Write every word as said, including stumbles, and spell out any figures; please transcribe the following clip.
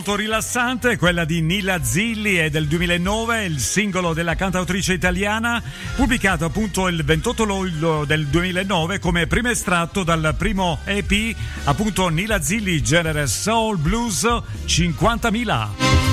Rilassante, quella di Nila Zilli, è del duemilanove, il singolo della cantautrice italiana, pubblicato appunto il ventotto luglio del duemilanove come primo estratto dal primo E P, appunto Nila Zilli, genere soul blues, cinquantamila.